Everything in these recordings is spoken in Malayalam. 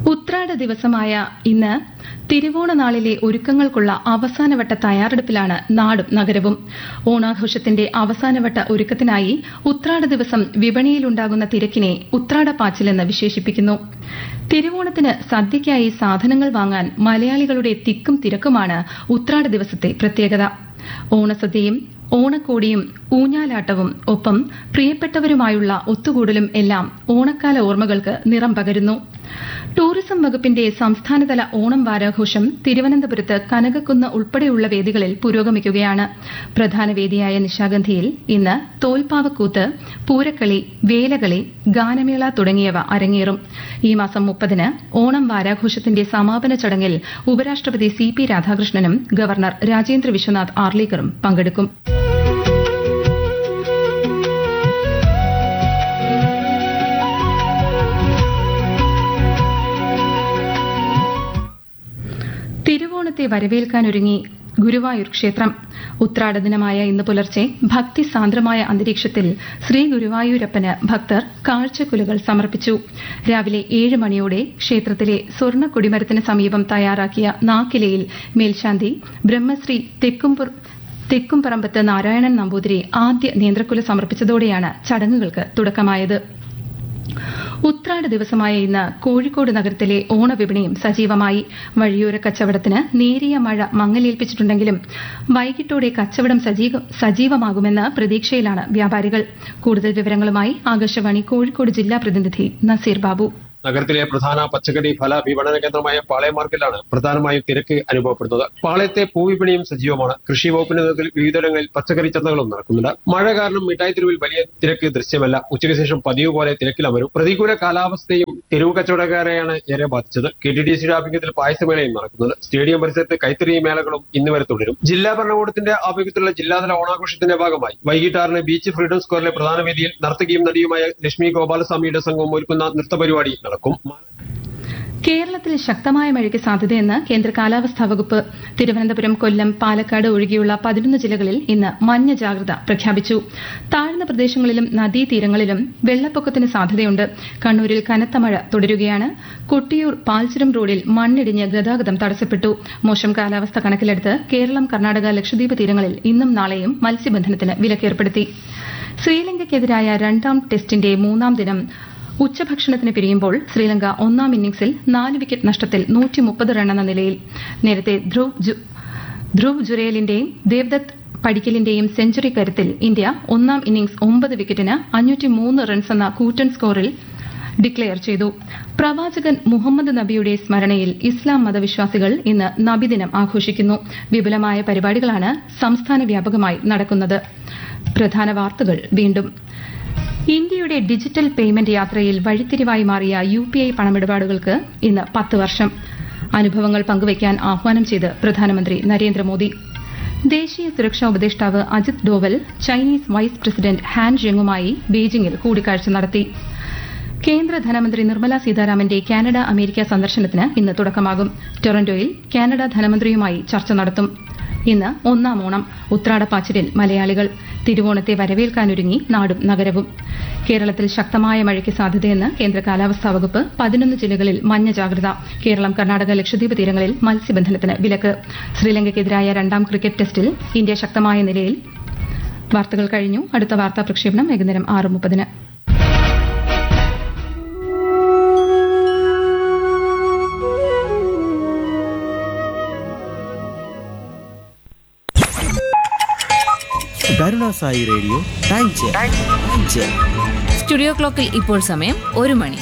ഉത്രാട ദിവസമായ ഇന്ന് തിരുവോണനാളിലെ ഒരുക്കങ്ങൾക്കുള്ള അവസാനവട്ട തയ്യാറെടുപ്പിലാണ് നാടും നഗരവും. ഓണാഘോഷത്തിന്റെ അവസാനവട്ട ഒരുക്കത്തിനായി ഉത്രാട ദിവസം വിപണിയിലുണ്ടാകുന്ന തിരക്കിനെ ഉത്രാടപ്പാച്ചിലെന്ന് വിശേഷിപ്പിക്കുന്നു. തിരുവോണത്തിന് സദ്യയ്ക്കായി സാധനങ്ങൾ വാങ്ങാൻ മലയാളികളുടെ തിക്കും തിരക്കുമാണ് ഉത്രാട ദിവസത്തെ പ്രത്യേകത. ഓണസദ്യയും ഓണക്കോടിയും ഊഞ്ഞാലാട്ടവും ഒപ്പം പ്രിയപ്പെട്ടവരുമായുള്ള ഒത്തുകൂടലും എല്ലാം ഓണക്കാല ഓർമ്മകൾക്ക് നിറം പകരുന്നു. ടൂറിസം വകുപ്പിന്റെ സംസ്ഥാനതല ഓണം വാരാഘോഷം തിരുവനന്തപുരത്ത് കനകക്കുന്ന് ഉൾപ്പെടെയുള്ള വേദികളിൽ പുരോഗമിക്കുകയാണ്. പ്രധാന വേദിയായ നിശാഗന്ധിയിൽ ഇന്ന് തോൽപ്പാവക്കൂത്ത്, പൂരക്കളി, വേലകളി, ഗാനമേള തുടങ്ങിയവ അരങ്ങേറും. ഈ മാസം 30-ന് ഓണം വാരാഘോഷത്തിന്റെ സമാപന ചടങ്ങിൽ ഉപരാഷ്ട്രപതി CP രാധാകൃഷ്ണനും ഗവർണർ രാജേന്ദ്ര വിശ്വനാഥ് ആർലേക്കറും പങ്കെടുക്കും. തിരുവോണത്തെ വരവേൽക്കാനൊരുങ്ങി ഗുരുവായൂർ ക്ഷേത്രം. ഉത്രാട ദിനമായ ഇന്ന് പുലർച്ചെ ഭക്തിസാന്ദ്രമായ അന്തരീക്ഷത്തിൽ ശ്രീ ഗുരുവായൂരപ്പന് ഭക്തർ കാഴ്ചക്കുലകൾ സമർപ്പിച്ചു. രാവിലെ 7 മണിയോടെ ക്ഷേത്രത്തിലെ സ്വർണ്ണ കൊടിമരത്തിന് സമീപം തയ്യാറാക്കിയ നാക്കിലയിൽ മേൽശാന്തി ബ്രഹ്മശ്രീ തെക്കുംപറമ്പത്ത് നാരായണൻ നമ്പൂതിരി ആദ്യ നേന്ത്രക്കുല സമർപ്പിച്ചതോടെയാണ് ചടങ്ങുകൾക്ക് തുടക്കമായത്. ഉത്രാട ദിവസമായ ഇന്ന് കോഴിക്കോട് നഗരത്തിലെ ഓണവിപണിയും സജീവമായി. വഴിയോര കച്ചവടത്തിന് നേരിയ മഴ മങ്ങലേൽപ്പിച്ചിട്ടുണ്ടെങ്കിലും വൈകിട്ടോടെ കച്ചവടം സജീവമാകുമെന്ന പ്രതീക്ഷയിലാണ് വ്യാപാരികൾ. കൂടുതൽ വിവരങ്ങളുമായി ആകാശവാണി കോഴിക്കോട് ജില്ലാ പ്രതിനിധി നസീർ ബാബു. നഗരത്തിലെ പ്രധാന പച്ചക്കറി ഫല വിപണന കേന്ദ്രമായ പാളയം മാർക്കറ്റിലാണ് പ്രധാനമായും തിരക്ക് അനുഭവപ്പെടുന്നത്. പാളയത്തെ പൂവിപണിയും സജീവമാണ്. കൃഷി വകുപ്പിന്റെ നേതൃത്വത്തിൽ വിവിധയിടങ്ങളിൽ പച്ചക്കറി ചന്തകളും നടക്കുന്നുണ്ട്. മഴ കാരണം മിഠായി തെരുവിൽ വലിയ തിരക്ക് ദൃശ്യമല്ല. ഉച്ചയ്ക്ക് ശേഷം പതിവ് പോലെ തിരക്കിലമരും. പ്രതികൂല കാലാവസ്ഥയും തെരുവ് കച്ചവടക്കാരെയാണ് ഏറെ ബാധിച്ചത്. KTDCയുടെ ആഭിമുഖ്യത്തിൽ പായസമേളയും നടക്കുന്നത്. സ്റ്റേഡിയം പരിസരത്ത് കൈത്തറി മേളകളും ഇന്ന് വരെ തുടരും. ജില്ലാ ഭരണകൂടത്തിന്റെ ആഭിമുഖ്യത്തിലുള്ള ജില്ലാതല ഓണാഘോഷത്തിന്റെ ഭാഗമായി വൈകിട്ട് 6-ന് ബീച്ച് ഫ്രീഡം സ്ക്വയറിലെ പ്രധാന വേദിയിൽ നർത്തകിയും നടിയുമായ ലക്ഷ്മി ഗോപാലസ്വാമിയുടെ സംഘവും ഒരുക്കുന്ന നൃത്തപരിപാടി നടക്കും. കേരളത്തിൽ ശക്തമായ മഴയ്ക്ക് സാധ്യതയെന്ന് കേന്ദ്ര കാലാവസ്ഥാ വകുപ്പ്. തിരുവനന്തപുരം, കൊല്ലം, പാലക്കാട് ഒഴികെയുള്ള 11 ജില്ലകളിൽ ഇന്ന് മഞ്ഞ ജാഗ്രത പ്രഖ്യാപിച്ചു. താഴ്ന്ന പ്രദേശങ്ങളിലും നദീതീരങ്ങളിലും വെള്ളപ്പൊക്കത്തിന് സാധ്യതയുണ്ട്. കണ്ണൂരിൽ കനത്ത മഴ തുടരുകയാണ്. കൊട്ടിയൂർ പാൽച്ചുരം റോഡിൽ മണ്ണിടിഞ്ഞ് ഗതാഗതം തടസ്സപ്പെട്ടു. മോശം കാലാവസ്ഥ കണക്കിലെടുത്ത് കേരളം, കർണാടക, ലക്ഷദ്വീപ് തീരങ്ങളിൽ ഇന്നും നാളെയും മത്സ്യബന്ധനത്തിന് വിലക്കേർപ്പെടുത്തി. ശ്രീലങ്കയ്ക്കെതിരായ 2ാം ടെസ്റ്റിന്റെ 3ാം ദിനം ഉച്ചഭക്ഷണത്തിന് പിരിയുമ്പോൾ ശ്രീലങ്ക 1ാം ഇന്നിംഗ്സിൽ 4 വിക്കറ്റ് നഷ്ടത്തിൽ 130 റൺ എന്ന നിലയിൽ. നേരത്തെ ധ്രുവ് ജുറേലിന്റെയും ദേവ്ദത്ത് പടിക്കലിന്റെയും സെഞ്ചുറി കരുത്തിൽ ഇന്ത്യ 1ാം ഇന്നിംഗ്സ് 9 വിക്കറ്റിന് 503 റൺസ് എന്ന കൂറ്റൻ സ്കോറിൽ ഡിക്ലെയർ ചെയ്തു. പ്രവാചകൻ മുഹമ്മദ് നബിയുടെ സ്മരണയിൽ ഇസ്ലാം മതവിശ്വാസികൾ ഇന്ന് നബിദിനം ആഘോഷിക്കുന്നു. വിപുലമായ പരിപാടികളാണ് സംസ്ഥാന വ്യാപകമായി നടക്കുന്നത്. പ്രധാന വാർത്തകൾ വീണ്ടും. ഇന്ത്യയുടെ ഡിജിറ്റൽ പേയ്മെന്റ് യാത്രയിൽ വഴിത്തിരിവായി മാറിയ UPI പണമിടപാടുകൾക്ക് ഇന്ന് 10 വർഷം. അനുഭവങ്ങൾ പങ്കുവയ്ക്കാൻ ആഹ്വാനം ചെയ്ത് പ്രധാനമന്ത്രി നരേന്ദ്രമോദി. ദേശീയ സുരക്ഷാ ഉപദേഷ്ടാവ് Ajith Doval Chinese vice president Han ജെങ്ങുമായി ബീജിംഗിൽ കൂടിക്കാഴ്ച നടത്തി. കേന്ദ്ര ധനമന്ത്രി നിർമ്മല സീതാരാമന്റെ കാനഡ അമേരിക്ക സന്ദർശനത്തിന് ഇന്ന് തുടക്കമാകും. ടൊറന്റോയിൽ കാനഡ ധനമന്ത്രിയുമായി ചർച്ച നടത്തും. ഇന്ന് 1ാം ഓണം. ഉത്രാടപ്പാച്ചിലിൽ മലയാളികൾ. തിരുവോണത്തെ വരവേൽക്കാനൊരുങ്ങി നാടും നഗരവും. കേരളത്തിൽ ശക്തമായ മഴയ്ക്ക് സാധ്യതയെന്ന് കേന്ദ്ര കാലാവസ്ഥാ വകുപ്പ്. 11 ജില്ലകളിൽ മഞ്ഞ ജാഗ്രത. കേരളം, കർണാടക, ലക്ഷദ്വീപ് തീരങ്ങളിൽ മത്സ്യബന്ധനത്തിന് വിലക്ക്. ശ്രീലങ്കയ്ക്കെതിരായ 2ാം ക്രിക്കറ്റ് ടെസ്റ്റിൽ ഇന്ത്യ ശക്തമായ നിലയിൽ. വാർത്തകൾ കഴിഞ്ഞു. അടുത്ത വാർത്താ പ്രക്ഷേപണം വൈകുന്നേരം 6:30-ന്. Karunasai radio time check. Studio ക്ലോക്കിൽ ഇപ്പോൾ സമയം 1 മണി.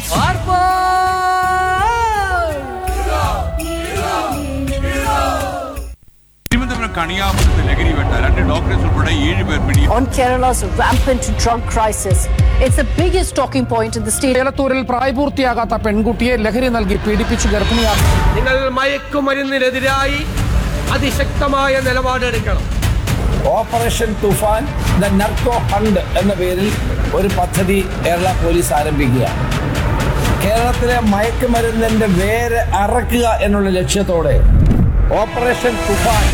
On Kerala's rampant drug crisis, it's the biggest talking point in the state. കേരളത്തിൽ പ്രായപൂർത്തിയാകാത്ത പെൺകുട്ടിയെ ലഹരി നൽകി പീഡിപ്പിച്ചു ഗർഭിണിയാക്കി. നിങ്ങൾ മയക്കുമരുന്നിനെതിരായി അതിശക്തമായ നിലപാടെടുക്കണം. Operation Toofan the narco hunt എന്ന പേരിൽ ഒരു പദ്ധതി കേരള പോലീസ് ആരംഭിക്കുക. കേരളത്തിലെ മയക്കുമരുന്നിന്റെ വേര് അറക്കുക എന്നുള്ള ലക്ഷ്യത്തോടെ ഓപ്പറേഷൻ തുഫാൻ.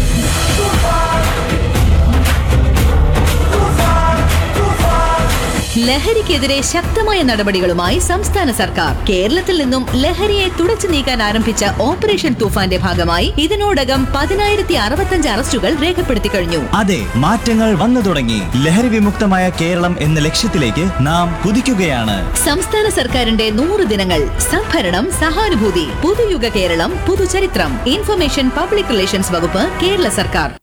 ലഹരിക്കെതിരെ ശക്തമായ നടപടികളുമായി സംസ്ഥാന സർക്കാർ. കേരളത്തിൽ നിന്നും ലഹരിയെ തുടച്ചു നീക്കാൻ ആരംഭിച്ച ഓപ്പറേഷൻ തൂഫാന്റെ ഭാഗമായി ഇതിനോടകം 10,065 അറസ്റ്റുകൾ രേഖപ്പെടുത്തി കഴിഞ്ഞു. അതെ, മാറ്റങ്ങൾ വന്നു തുടങ്ങി. ലഹരി വിമുക്തമായ കേരളം എന്ന ലക്ഷ്യത്തിലേക്ക് നാം കുതിക്കുകയാണ്. സംസ്ഥാന സർക്കാരിന്റെ 100 ദിനങ്ങൾ. സംഭരണം, സഹാനുഭൂതി, പുതുയുഗ കേരളം, പുതുചരിത്രം. ഇൻഫർമേഷൻ പബ്ലിക് റിലേഷൻസ് വകുപ്പ്, കേരള സർക്കാർ.